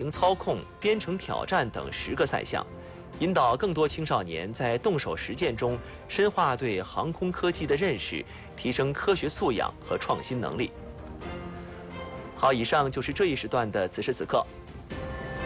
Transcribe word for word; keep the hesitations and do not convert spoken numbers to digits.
程操控、编程挑战等十个赛项，引导更多青少年在动手实践中深化对航空科技的认识，提升科学素养和创新能力。好，以上就是这一时段的此时此刻，